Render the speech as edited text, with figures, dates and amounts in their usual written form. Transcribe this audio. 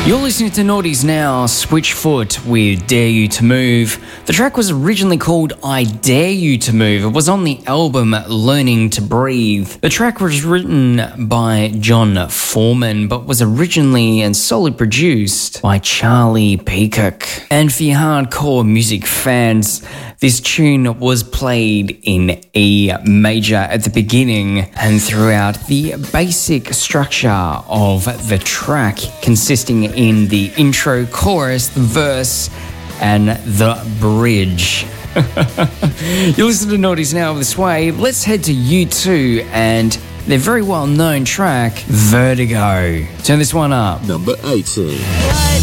You're listening to Naughties Now, Switchfoot with Dare You to Move. The track was originally called I Dare You to Move. It was on the album Learning to Breathe. The track was written by John Foreman, but was originally and solely produced by Charlie Peacock. And for your hardcore music fans, this tune was played in E major at the beginning and throughout the basic structure of the track, consisting in the intro, chorus, the verse, and the bridge. You listen to Naughties Now this way. Let's head to U2 and their very well-known track, Vertigo. Turn this one up. Number 18.